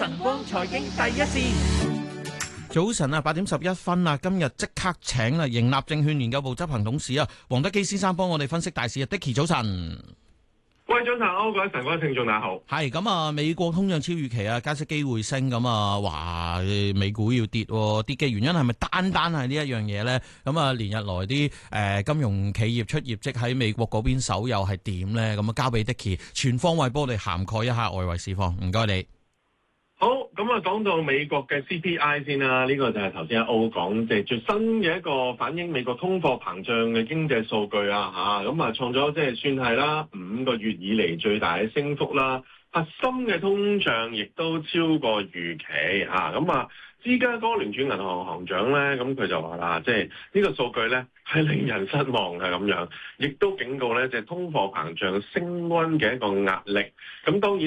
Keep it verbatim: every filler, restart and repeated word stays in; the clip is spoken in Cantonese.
晨光財經第一線。早晨啊，八點十一分啊，今日即刻請啦，盈立證券研究部執行董事啊，黃德基先生幫我哋分析大市啊。Dicky 早晨。 各位早晨，好，各位晨光聽眾大家好。 係咁啊，美國通脹超預期啊，加息機會升咁啊，話美股要跌，跌嘅原因係咪單單係呢一樣嘢咧？咁啊，連日來啲誒金融企業出業績喺美國嗰邊手又係點咧？咁啊，交俾 Dicky 全方位幫我哋涵蓋一下外圍市況，唔該你。 好，咁啊，講到美國嘅 C P I 先啦，呢、這個就係頭先阿歐講，即係最新嘅一個反映美國通貨膨脹嘅經濟數據啊，吓咁啊，創咗即係算係啦，五個月以嚟最大嘅升幅啦，核心嘅通脹亦都超過預期啊，咁啊，芝加哥聯儲銀行行長咧，咁佢就話啦，即係呢個數據咧係令人失望嘅咁樣，亦都警告咧，即係通貨膨脹升溫嘅一個壓力，咁當然。